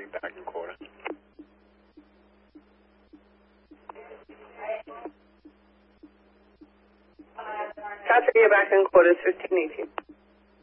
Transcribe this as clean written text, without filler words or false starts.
be back in quarters. Patrick, you're back in quarters, 1518.